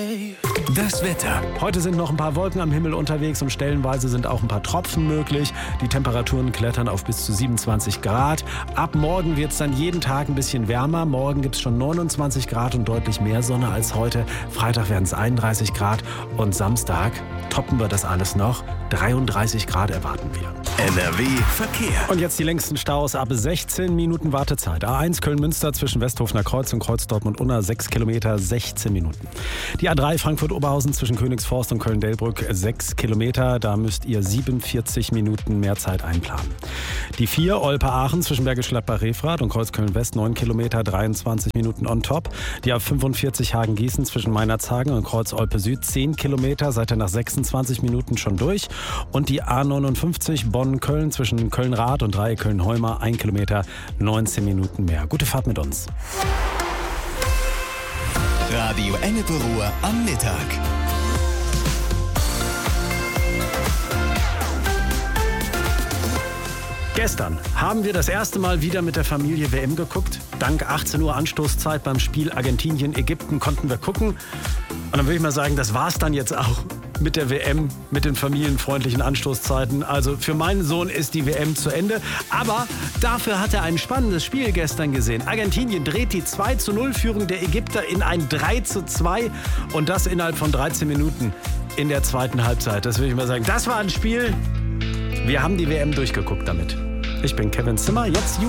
Das Wetter. Heute sind noch ein paar Wolken am Himmel unterwegs und stellenweise sind auch ein paar Tropfen möglich. Die Temperaturen klettern auf bis zu 27 Grad. Ab morgen wird es dann jeden Tag ein bisschen wärmer. Morgen gibt es schon 29 Grad und deutlich mehr Sonne als heute. Freitag werden es 31 Grad und Samstag toppen wir das alles noch. 33 Grad erwarten wir. NRW Verkehr. Und jetzt die längsten Staus ab 16 Minuten Wartezeit. A1 Köln-Münster zwischen Westhofener Kreuz und Kreuz Dortmund-Unna 6 Kilometer, 16 Minuten. Die A3 Frankfurt-Oberhausen zwischen Königsforst und Köln-Delbrück 6 Kilometer. Da müsst ihr 47 Minuten mehr Zeit einplanen. Die 4 Olpe-Aachen zwischen Bergisch Gladbach-Refrath und Kreuz Köln-West 9 Kilometer, 23 Minuten on top. Die A45 Hagen-Gießen zwischen Meinerzhagen und Kreuz Olpe-Süd 10 Kilometer, seid ihr nach 26 Minuten schon durch. Und die A59 Bonn-Köln zwischen Köln-Rath und Dreieck Köln-Heuma 1 Kilometer, 19 Minuten mehr. Gute Fahrt mit uns. Radio Ennepe-Ruhr am Mittag. Gestern haben wir das erste Mal wieder mit der Familie WM geguckt. Dank 18 Uhr Anstoßzeit beim Spiel Argentinien-Ägypten konnten wir gucken. Und dann würde ich mal sagen, das war's dann jetzt auch mit der WM, mit den familienfreundlichen Anstoßzeiten. Also für meinen Sohn ist die WM zu Ende. Aber dafür hat er ein spannendes Spiel gestern gesehen. Argentinien dreht die 2:0-Führung der Ägypter in ein 3:2 und das innerhalb von 13 Minuten in der zweiten Halbzeit. Das würde ich mal sagen, das war ein Spiel. Wir haben die WM durchgeguckt damit. Ich bin Kevin Zimmer, jetzt